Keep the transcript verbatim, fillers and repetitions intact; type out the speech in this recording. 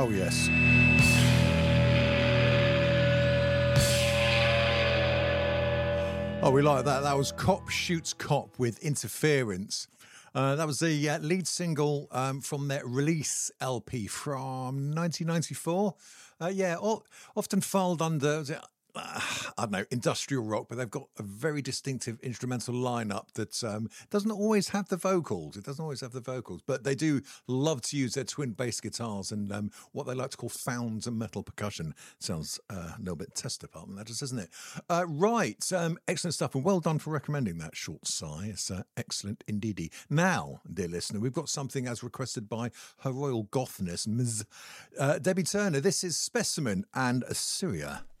Oh, yes. Oh, we like that. That was Cop Shoots Cop with Interference. Uh, that was the uh, lead single um, from their Release L P from nineteen ninety-four. Uh, yeah, all, often filed under, was it, uh, I don't know, industrial rock, but they've got a very distinctive instrumental lineup that um, doesn't always have the vocals. It doesn't always have the vocals, but they do love to use their twin bass guitars and um, what they like to call founds and metal percussion. Sounds uh, a little bit test department, that doesn't it? Uh, right, um, excellent stuff, and well done for recommending that short sigh. It's uh, excellent indeedy. Now, dear listener, we've got something as requested by Her Royal Gothness, Miz Uh, Debbie Turner. This is Specimen and Assyria.